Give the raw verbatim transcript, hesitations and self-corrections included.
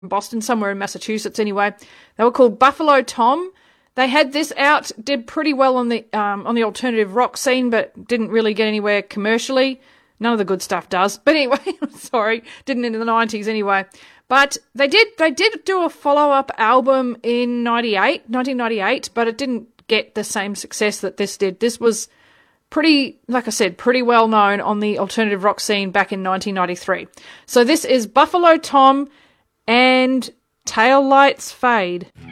Boston, somewhere in Massachusetts anyway. They were called Buffalo Tom. They had this out, did pretty well on the um, on the alternative rock scene, but didn't really get anywhere commercially. None of the good stuff does. But anyway, sorry, didn't in the nineties anyway. But they did they did do a follow-up album in ninety-eight, nineteen ninety-eight, but it didn't get the same success that this did. This was pretty, like I said, pretty well known on the alternative rock scene back in nineteen ninety-three. So this is Buffalo Tom and Tail Lights Fade.